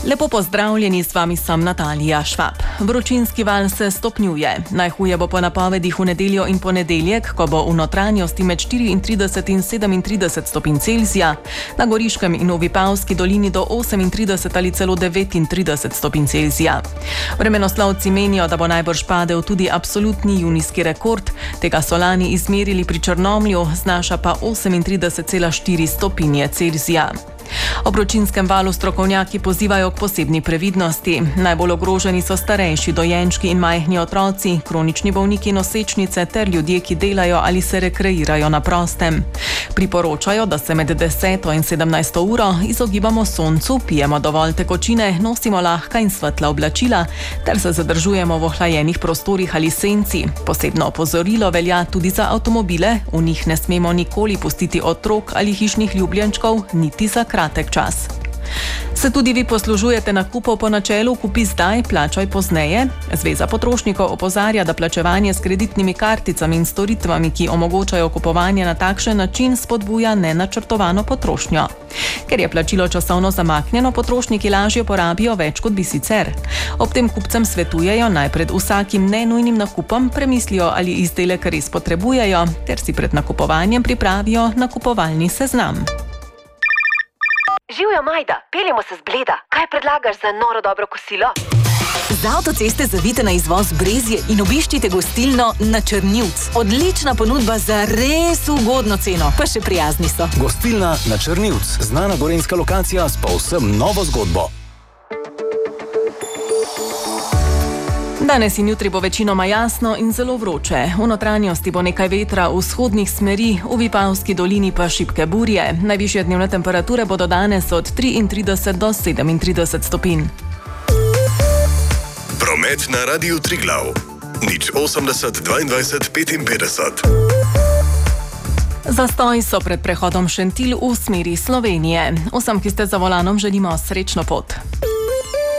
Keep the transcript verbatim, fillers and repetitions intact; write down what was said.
Lepo pozdravljeni, s vami sem Natalija Švab. Vročinski val se stopnjuje. Najhuje bo po napovedih v nedeljo in ponedeljek, ko bo v notranjosti med štiriintrideset in sedemintrideset stopinj Celzija, na Goriškem in v Vipavski dolini do osemintrideset ali celo devetintrideset stopinj Celzija. Vremenoslovci menijo, da bo najbrž padel tudi absolutni junijski rekord. Tega so lani izmerili pri Črnomlju, znaša pa osemintrideset cela štiri stopinje Celzija. Ob vročinskem valu strokovnjaki pozivajo k posebni previdnosti. Najbolj ogroženi so starejši, dojenčki in majhni otroci, kronični bolniki, nosečnice ter ljudje, ki delajo ali se rekreirajo na prostem. Priporočajo, da se med deseto in sedemnajsto uro izogibamo soncu, pijemo dovolj tekočine, nosimo lahka in svetla oblačila ter se zadržujemo v ohlajenih prostorih ali senci. Posebno opozorilo velja tudi za avtomobile, v njih ne smemo nikoli pustiti otrok ali hišnih ljubljenčkov, niti za kratek čas. Se tudi vi poslužujete nakupov po načelu kupi zdaj, plačaj pozneje? Zveza potrošnikov opozarja, da plačevanje s kreditnimi karticami in storitvami, ki omogočajo kupovanje na takšen način, spodbuja nenačrtovano potrošnjo. Ker je plačilo časovno zamaknjeno, potrošniki lažje porabijo več, kot bi sicer. Ob tem kupcem svetujejo, naj pred vsakim nenujnim nakupom premislijo, ali izdelek res potrebujejo, ter si pred nakupovanjem pripravijo nakupovalni seznam. Živjo, Majda, peljemo se z Bleda. Kaj predlagaš za noro dobro kosilo? Z avtoceste zavite na izvoz Brezje in obiščite gostilno Na Črnivc. Odlična ponudba za res ugodno ceno, pa še prijazni so. Gostilna Na Črnivc, znana gorenjska lokacija s povsem novo zgodbo. Danes in jutri bo večinoma jasno in zelo vroče. V notranjosti bo nekaj vetra vzhodnih smeri, v Vipavski dolini pa šibke burje. Najvišje dnevne temperature bodo danes od triintrideset do sedemintrideset stopinj. Promet na Radiu Triglav. Nič osemdeset dvaindvajset petinpetdeset. Zastoj so pred prehodom Šentilj v smeri Slovenije. Vsem, ki ste za volanom, želimo srečno pot.